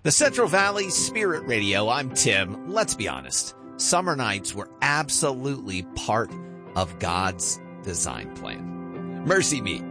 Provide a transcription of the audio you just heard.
The Central Valley Spirit Radio, I'm Tim. Let's be honest. Summer nights were absolutely part of God's design plan. Mercy me.